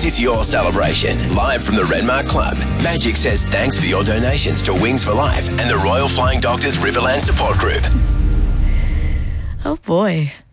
This is your celebration, live from the Renmark Club. Magic says thanks for your donations to Wings for Life and the Royal Flying Doctors Riverland Support Group. Oh boy.